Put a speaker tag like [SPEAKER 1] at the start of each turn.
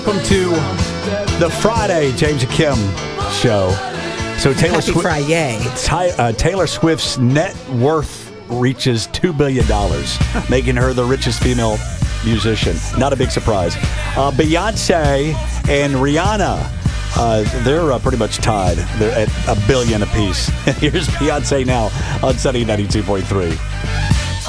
[SPEAKER 1] Welcome to the Friday James and Kim show. So Taylor Swift's net worth reaches $2 billion, making her the richest female musician. Not a big surprise. Beyonce and Rihanna, they're pretty much tied. They're at $1 billion apiece. Here's Beyonce now on Sunny 92.3.